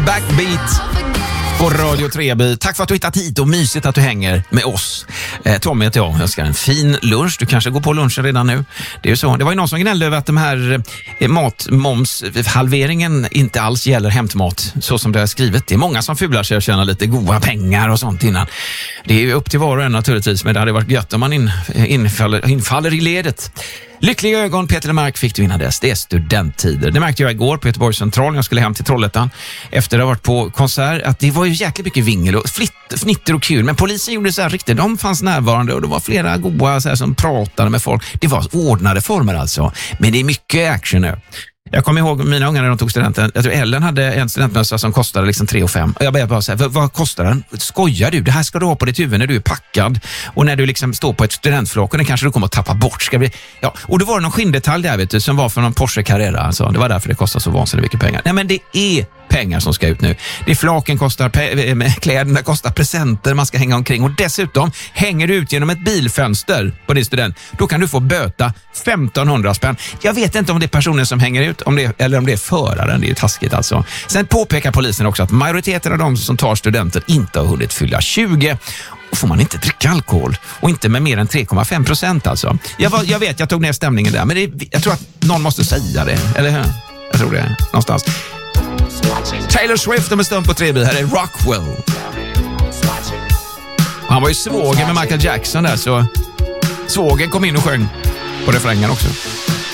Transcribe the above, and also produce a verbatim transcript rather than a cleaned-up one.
Backbeat på Radio tre. Tack för att du hittat hit och mysigt att du hänger med oss. Eh, Tommy heter jag. Jag ska ha en fin lunch. Du kanske går på lunchen redan nu. Det är ju så. Det var ju någon som gnällde över att de här eh, matmomshalveringen inte alls gäller hämtmat så som det är skrivet. Det är många som fular sig och tjänar lite goda pengar och sånt innan. Det är ju upp till var och en naturligtvis, men det hade varit gött om man in, infaller, infaller i ledet. Lyckliga ögon, Peter Lemark fick du innan dess. Det är studenttider. Det märkte jag igår på Göteborgs central när jag skulle hem till Trollhättan efter att ha varit på konsert, att det var ju jäkligt mycket vingel och flitt, fnitter och kul. Men polisen gjorde så här riktigt. De fanns närvarande och det var flera goa så här, som pratade med folk. Det var ordnade former alltså. Men det är mycket action nu. Jag kommer ihåg mina ungar när de tog studenten. Jag tror Ellen hade en studentmössa som kostade liksom tre och fem. Och jag började bara säga, vad, vad kostar den? Skojar du? Det här ska du ha på ditt huvud när du är packad. Och när du liksom står på ett studentflak och den kanske du kommer att tappa bort. Ska bli... ja. Och då var det någon skinndetalj där vet du, som var för någon Porsche Carrera. Alltså. Det var därför det kostar så vansinnigt mycket pengar. Nej men det är pengar som ska ut nu. Det är flaken kostar, pe- kläderna kostar, presenter man ska hänga omkring. Och dessutom hänger du ut genom ett bilfönster på din student. Då kan du få böta femtonhundra spänn. Jag vet inte om det är personen som hänger ut om det, eller om det är föraren. Det är ju taskigt alltså. Sen påpekar polisen också att majoriteten av de som tar studenter inte har hunnit fylla tjugo. Och får man inte dricka alkohol. Och inte med mer än tre komma fem procent alltså. Jag, var, jag vet, jag tog ner stämningen där. Men det, jag tror att någon måste säga det. Eller hur? Jag tror det. Någonstans. Taylor Swift om en stund på tre B. Här är Rockwell. Han var ju svåger med Michael Jackson där, så svågen kom in och sjöng på refrängen också.